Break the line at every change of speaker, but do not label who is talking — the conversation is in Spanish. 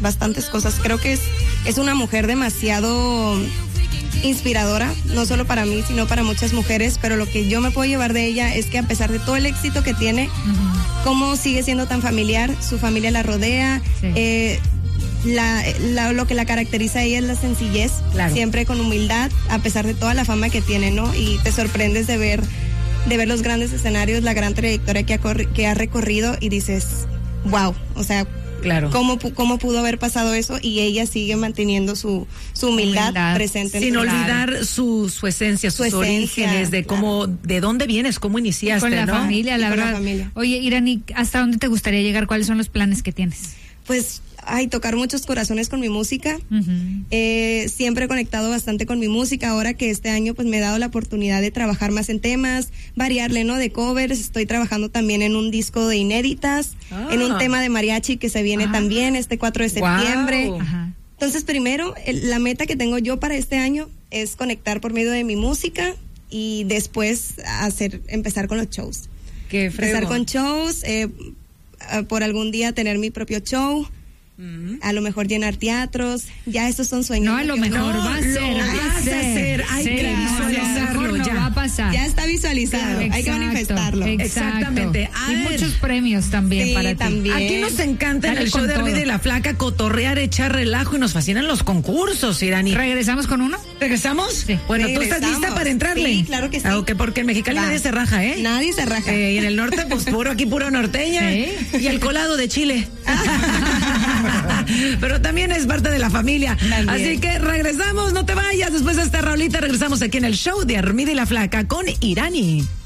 bastantes cosas. Creo que es una mujer demasiado inspiradora, no solo para mí, sino para muchas mujeres, pero lo que yo me puedo llevar de ella es que a pesar de todo el éxito que tiene, cómo sigue siendo tan familiar, su familia la rodea, lo que la caracteriza a ella es la sencillez, siempre con humildad, a pesar de toda la fama que tiene, ¿no? Y te sorprendes de ver los grandes escenarios, la gran trayectoria que ha recorrido y dices, wow, o sea, ¿cómo pudo haber pasado eso? Y ella sigue manteniendo su humildad presente.
Sin olvidar su esencia, sus orígenes, de cómo, de dónde vienes, cómo iniciaste,
con la
¿no?
familia, la verdad. Oye, Irani, ¿hasta dónde te gustaría llegar? ¿Cuáles son los planes que tienes?
Pues, tocar muchos corazones con mi música. Siempre he conectado bastante con mi música. Ahora que este año pues me he dado la oportunidad de trabajar más en temas, variarle, ¿no? De covers. Estoy trabajando también en un disco de inéditas, en un tema de mariachi que se viene también este 4 de septiembre.
Wow.
Entonces, primero, la meta que tengo yo para este año es conectar por medio de mi música y después empezar con los shows. Empezar con shows, por algún día tener mi propio show. A lo mejor llenar teatros, ya esos son sueños.
No, a lo mejor va a ser.
Hay que visualizarlo ya.
Va a pasar.
Ya está visualizado, hay que manifestarlo.
Exactamente.
Y muchos premios también para ti.
También.
Aquí nos encanta en el show de Armida y la Flaca cotorrear, echar relajo y nos fascinan los concursos, Irani.
¿Regresamos con uno?
¿Regresamos?
Sí.
Bueno, ¿tú estás lista para entrarle?
Sí, claro que sí.
Porque en Mexicali nadie se raja, ¿eh?
Nadie se raja.
Y en el norte, pues puro norteña.
Sí.
Y el colado de Chile. Pero también es parte de la familia.
También.
Así que regresamos, no te vayas. Después de esta rolita regresamos aquí en el show de Armida y la Flaca con Irani.